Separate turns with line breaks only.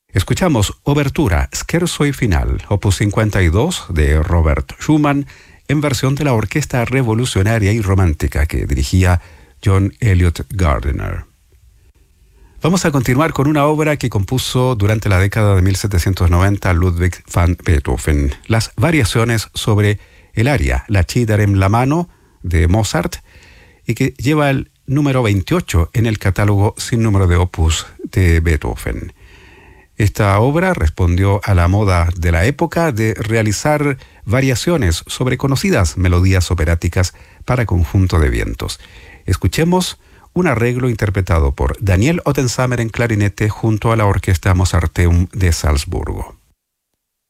Escuchamos Obertura, Scherzo y Final, opus 52 de Robert Schumann, en versión de la Orquesta Revolucionaria y Romántica que dirigía John Eliot Gardiner. Vamos a continuar con una obra que compuso durante la década de 1790 Ludwig van Beethoven, las variaciones sobre el aria La ci darem la mano de Mozart, y que lleva el número 28 en el catálogo sin número de opus de Beethoven. Esta obra respondió a la moda de la época de realizar variaciones sobre conocidas melodías operáticas para conjunto de vientos. Escuchemos un arreglo interpretado por Daniel Ottensamer en clarinete junto a la Orquesta Mozarteum de Salzburgo.